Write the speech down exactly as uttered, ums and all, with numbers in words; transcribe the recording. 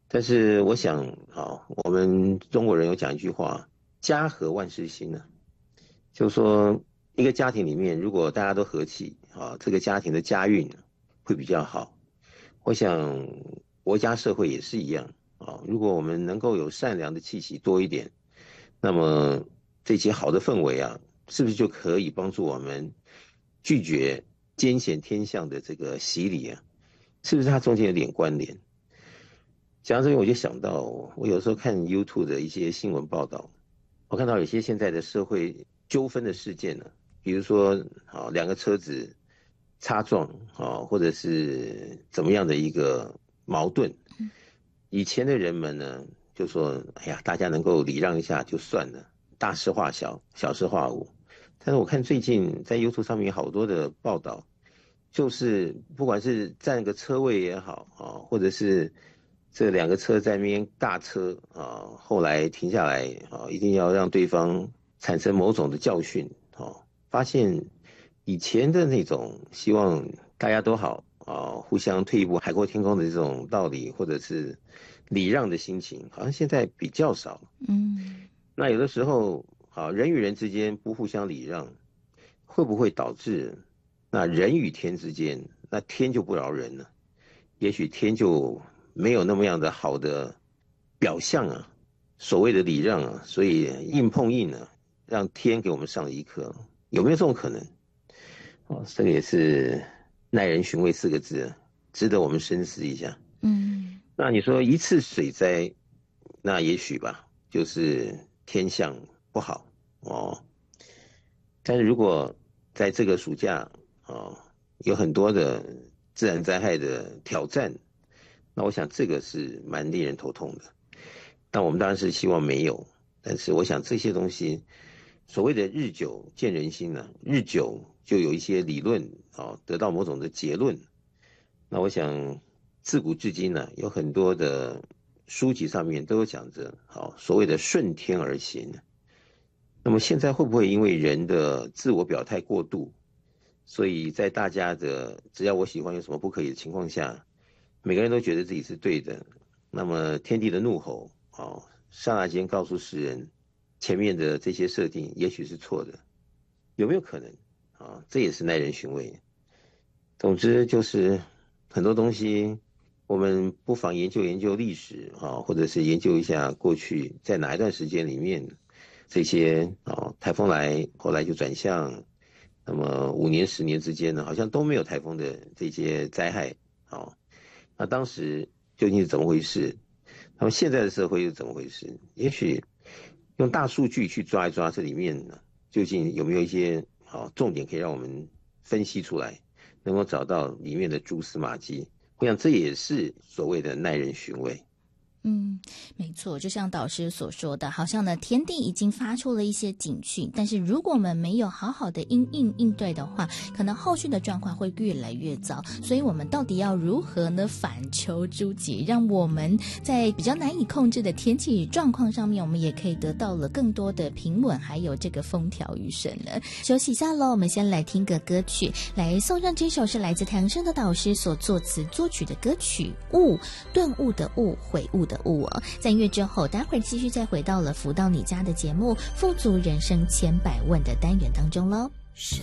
但是我想，啊，我们中国人有讲一句话：家和万事兴呢。就是说，一个家庭里面，如果大家都和气，啊，这个家庭的家运会比较好。我想，国家社会也是一样啊。如果我们能够有善良的气息多一点，那么这些好的氛围啊，是不是就可以帮助我们拒绝艰险天象的这个洗礼啊？是不是它中间有点关联？讲到这边，我就想到，我有时候看 YouTube 的一些新闻报道，我看到有些现在的社会纠纷的事件呢，比如说啊两个车子擦撞啊，或者是怎么样的一个矛盾，以前的人们呢就说，哎呀，大家能够礼让一下就算了，大事化小，小事化无。但是我看最近在 YouTube 上面有好多的报道，就是不管是占个车位也好啊，或者是这两个车在那边大车啊，后来停下来啊，一定要让对方产生某种的教训啊，发现以前的那种希望大家都好啊，互相退一步海阔天空的这种道理，或者是礼让的心情，好像现在比较少。 嗯。 那有的时候啊，人与人之间不互相礼让，会不会导致那人与天之间，那天就不饶人了？也许天就没有那么样的好的表象啊，所谓的礼让啊，所以硬碰硬啊，让天给我们上了一课，有没有这种可能？哦，这个也是耐人寻味四个字，值得我们深思一下。 嗯。 那你说一次水灾，那也许吧，就是天象不好哦。但是如果在这个暑假哦，有很多的自然灾害的挑战，那我想这个是蛮令人头痛的。但我们当然是希望没有，但是我想这些东西，所谓的日久见人心呢、啊，日久就有一些理论啊、哦，得到某种的结论。那我想自古至今呢，有很多的书籍上面都有讲着，好、哦、所谓的顺天而行。那么现在会不会因为人的自我表态过度，所以在大家的只要我喜欢有什么不可以的情况下，每个人都觉得自己是对的，那么天地的怒吼哦，刹那间告诉世人，前面的这些设定也许是错的，有没有可能啊？这也是耐人寻味。总之就是很多东西，我们不妨研究研究历史啊，或者是研究一下过去在哪一段时间里面，这些啊台风来，后来就转向，那么五年十年之间呢，好像都没有台风的这些灾害啊。那当时究竟是怎么回事？那么现在的社会又怎么回事？也许用大数据去抓一抓这里面呢，究竟有没有一些好重点可以让我们分析出来，能够找到里面的蛛丝马迹？我想这也是所谓的耐人寻味。 嗯，没错，就像导师所说的，好像呢，天地已经发出了一些警讯，但是如果我们没有好好的因应应对的话，可能后续的状况会越来越糟。所以我们到底要如何呢反求诸己，让我们在比较难以控制的天气状况上面，我们也可以得到了更多的平稳，还有这个风调雨顺呢？休息一下喽，我们先来听个歌曲，来送上这首是来自太阳升的导师所作词作曲的歌曲《悟》，顿悟的悟，悔悟的悟哦。在音乐之后，待会儿继续再回到了福到你家的节目富足人生千百问的单元当中喽。是